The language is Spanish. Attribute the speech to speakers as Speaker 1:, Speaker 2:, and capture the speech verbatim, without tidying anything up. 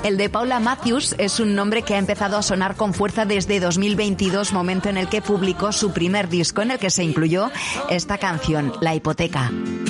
Speaker 1: El de Paula Matthews es un nombre que ha empezado a sonar con fuerza desde dos mil veintidós, momento en el que publicó su primer disco en el que se incluyó esta canción, La hipoteca.